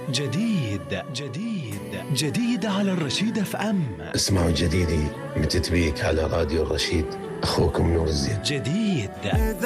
جديد جديد جديد على الرشيد اف ام. اسمعوا جديدي متتبيك على راديو الرشيد. أخوكم نور الزين. جديد.